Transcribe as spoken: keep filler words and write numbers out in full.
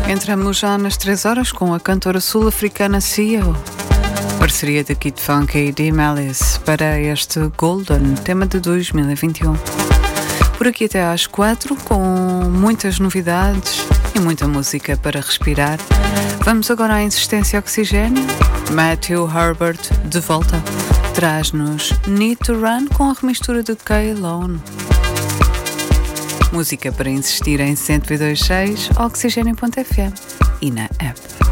Entramos já nas três horas com a cantora sul-africana Sia, parceria de Kid Funk e D. Malice para este Golden, tema de dois mil e vinte e um. Por aqui até às quatro, com muitas novidades e muita música para respirar. Vamos agora à Insistência Oxigênio. Matthew Herbert, de volta, traz-nos Need to Run com a remistura de K-Lone. Música para insistir em cento e dois ponto seis, oxigênio ponto f m e na app.